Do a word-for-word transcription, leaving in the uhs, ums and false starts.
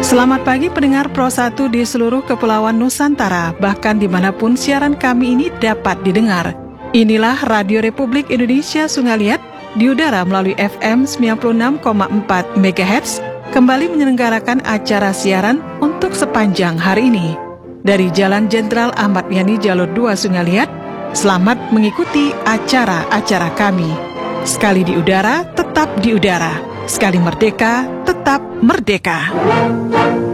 Selamat pagi pendengar Pro satu di seluruh kepulauan Nusantara, bahkan dimanapun siaran kami ini dapat didengar. Inilah Radio Republik Indonesia Sungaliat di udara melalui F M sembilan puluh enam koma empat megahertz, kembali menyelenggarakan acara siaran untuk sepanjang hari ini. Dari Jalan Jenderal Ahmad Yani Jalur dua Sungaliat, selamat mengikuti acara-acara kami. Sekali di udara, tetap di udara. Sekali merdeka, tetap merdeka.